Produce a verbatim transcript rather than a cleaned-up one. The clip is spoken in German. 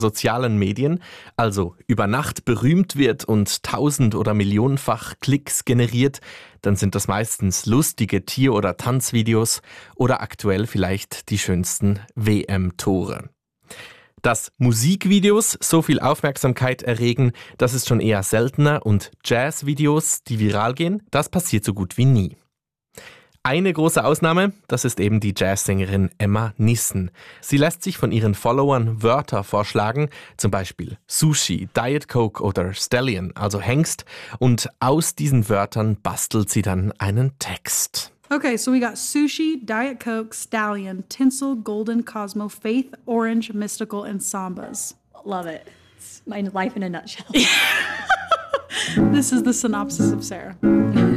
sozialen Medien, also über Nacht berühmt wird und tausend- oder millionenfach Klicks generiert, dann sind das meistens lustige Tier- oder Tanzvideos oder aktuell vielleicht die schönsten W M-Tore. Dass Musikvideos so viel Aufmerksamkeit erregen, das ist schon eher seltener und Jazzvideos, die viral gehen, das passiert so gut wie nie. Eine große Ausnahme, das ist eben die Jazzsängerin Emma Nissen. Sie lässt sich von ihren Followern Wörter vorschlagen, zum Beispiel Sushi, Diet Coke oder Stallion, also Hengst, und aus diesen Wörtern bastelt sie dann einen Text. Okay, so we got sushi, Diet Coke, Stallion, Tinsel, Golden, Cosmo, Faith, Orange, Mystical, and Sambas. Love it. It's my life in a nutshell. This is the synopsis of Sarah.